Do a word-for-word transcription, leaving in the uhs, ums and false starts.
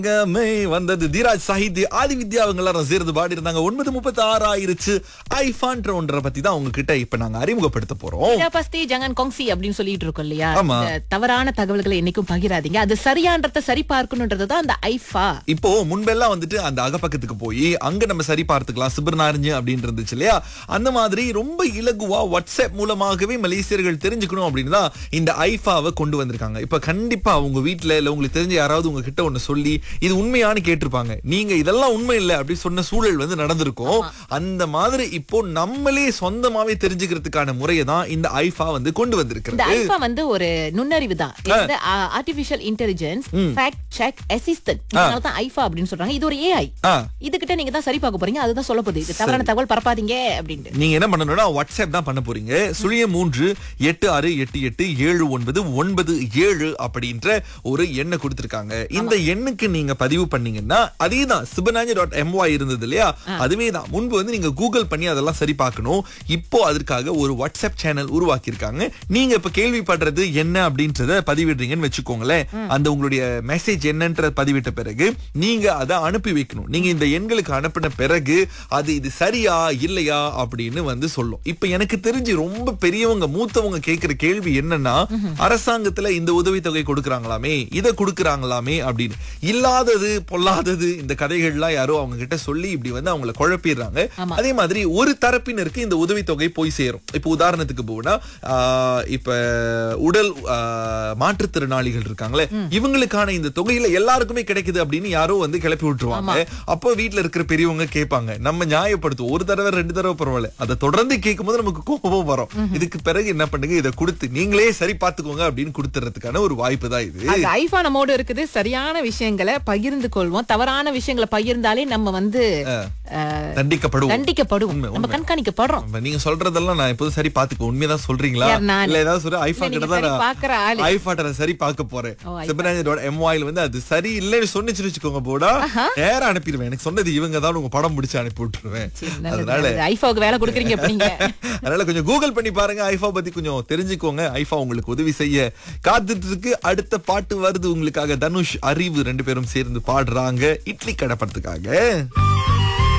மே வந்தது தீராஜ் சாஹித் ஆதி வித்யா அவங்க எல்லாரும் சேர்ந்து பாடி இருந்தாங்க. ஒன்பது முப்பத்தி ஆறு ஆயிருச்சு. ஐஃபான் ஒன்றை பத்தி தான் உங்ககிட்ட இப்ப நாங்க அறிமுகப்படுத்த போறோம். பஸ்தி ஜங்கன் கொங்சி அப்படின்னு சொல்லிட்டு இருக்கோம் இல்லையா? ஆமா. இந்த தவறான தகவல்களை என்னைக்கும் பகிராதீங்க. அது சரியான்றத சரி பார்க்கணும்ன்றதுதான் அந்த ஐஃபா. இப்போ முன்பெல்லாம் வந்துட்டு அந்த அகப்பக்கத்துக்கு போய் அங்க நம்ம சரி பார்த்துக்கலாம் சிபர்நாரிஞ்சு அப்படின்னு இருந்துச்சு இல்லையா? அந்த மாதிரி ரொம்ப இலகுவா வாட்ஸ்அப் மூலமாகவே மலேசியர்கள் தெரிஞ்சுக்கணும் அப்படின்னு தான் இந்த ஐஃபாவை கொண்டு வந்திருக்காங்க. இப்ப கண்டிப்பா உங்க வீட்டுல இல்ல உங்களுக்கு தெரிஞ்ச யாராவது உங்ககிட்ட ஒண்ணு சொல்லி இது உண்மையானு கேட்டிருப்பாங்க. நீங்க இதெல்லாம் உண்மை இல்ல அப்படி சொன்ன சூழல் வந்து நடந்திருக்கும். அந்த மாதிரி இப்போ நம்மளே சொந்தமாவே தெரிஞ்சுக்கிறதுக்கான முறையை தான் இந்த ஐஃபா வந்து கொண்டு வந்திருக்கு. இந்த ஐஃபா வந்து ஒரு நுண்ணறிவு தான். இது artificial intelligence fact check assistant. இதனால தான் ஐஃபா அப்படின்னு சொல்றாங்க. இது ஒரு ஏஐ. இதுகிட்ட நீங்க தான் சரி பார்க்க போறீங்க. அதுதான் சொல்ல போகுது இது தவறான தகவல் பரப்பாதீங்க அப்படின்னு. நீங்க என்ன பண்ணணும்னா வாட்ஸ்அப் தான் பண்ண போறீங்க. சுழியம் மூன்று எட்டு ஆறு எட்டு எட்டு ஏழு ஒன்பது ஒன்பது ஏழு அப்படின்ற ஒரு எண்ணை கொடுத்திருக்காங்க. இந்த எண்ணுக்கு நீங்க பதிவு பண்ணீங்கன்னா அதே தான் சிபனாஞ்சி டாட் எம்ஒய் இருந்தது இல்லையா? அதுவே தான். முன்பு வந்து நீங்க கூகுள் பண்ணி அதெல்லாம் சரி பார்க்கணும். இப்போ அதற்காக ஒரு வாட்ஸ்அப் சேனல் உருவாக்கி இருக்காங்க. நீங்க இப்ப கேள்விப்படுறது என்ன அப்படின்றத பதிவிடுறீங்கன்னு வச்சுக்கோங்களேன். அந்த உங்களுடைய மெசேஜ் என்னன்ற பதிவிட்ட பிறகு நீங்க அதை அனுப்பி வைக்கணும். நீங்க இந்த எண்களுக்கு அனுப்பின பிறகு அது இது சரியா இல்லையா அப்படின்னு வந்து சொல்லும். இப்ப எனக்கு தெரிஞ்சு ரொம்ப பெரியவங்க மூத்தவங்க கேட்கிற கேள்வி என்னன்னா, அரசாங்கத்துல இந்த உதவித்தொகை கொடுக்கறாங்களாமே இதை கொடுக்கறாங்களாமே அப்படின்னு. இல்லாதது பொல்லாதது இந்த கதைகள்லாம் யாரோ அவங்க கிட்ட சொல்லி இப்படி வந்து அவங்களை குழப்பிடுறாங்க. அதே மாதிரி ஒரு தரப்பினருக்கு இந்த உதவித்தொகை போய் சேரும். இப்ப உதாரணத்துக்கு போனா இப்ப உடல் மாற்றுத்திறனாளிகள் இருக்காங்களே, இவங்களுக்கான இந்த தொகையில எல்லாருக்குமே கிடைக்குது அப்படின்னு யாரோ வந்து கிளப்பி விட்டுருவாங்க. அப்போ வீட்டுல இருக்கிற பெரியவங்க கேட்பாங்க. நம்ம நியாயப்படுத்தும் ஒரு தடவை ரெண்டு தடவை பரவாயில்ல, அதை தொடர்ந்து கேட்கும் போது நமக்கு கோபம் வரும். இதுக்கு பிறகு என்ன பண்ணுங்க, இதை கொடுத்து நீங்களே சரி பார்த்துக்கோங்க அப்படின்னு கொடுத்துறதுக்கான ஒரு வாய்ப்பு தான் இது. ஐஃபா நம்மோடு இருக்குது. சரியான விஷயங்களை பகிர்ந்து கொள்வோம். தவறான விஷயங்களை பகிர்ந்தாலே நம்ம வந்து தண்டிக்கப்படுவோம் தண்டிக்கப்படுவோம் நம்ம கண்காணிக்கப்படுறோம். நீங்க சொல்றதெல்லாம் நான் எப்போதும் சரி பாத்துக்கோ. உண்மையா சொல்றீங்களா இல்ல ஏதாவது சொல்ற ஐஃபா கிட்ட தான் ஐஃபா சரி பார்க்க போறேன். சிபனாஞ்சி டாட் எம்ஒய்ல வந்து அது சரி இல்லன்னு சொன்னிச்சு வச்சுக்கோங்க போடா, நேரா அனுப்பிடுவேன். எனக்கு சொன்னது இவங்க தான், உங்க படம் முடிச்சு அனுப்பி விட்டுருவேன். அதனால ஐஃபாவுக்கு வேலை கொடுக்குறீங்க. அதனால கொஞ்சம் கூகுள் பண்ணி பாருங்க, ஐஃபா பத்தி கொஞ்சம் தெரிஞ்சுக்கோங்க. ஐஃபா உங்களுக்கு உதவி செய்ய காத்துட்டு இருக்கு. அடுத்த பாட்டு வருது உங்களுக்காக. தனுஷ் அறிவு ரெண்டு பேரும் சேர்ந்து பாடுறாங்க இட்லி கடை படத்துக்காக.